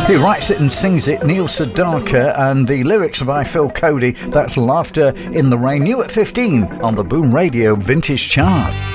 He writes it and sings it, Neil Sedaka, and the lyrics are by Phil Cody. That's Laughter in the Rain, new at 15 on the Boom Radio Vintage Chart.